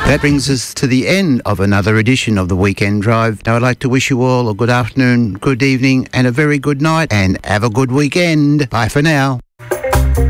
That brings us to the end of another edition of the Weekend Drive. Now, I'd like to wish you all a good afternoon, good evening, and a very good night, and have a good weekend. Bye for now.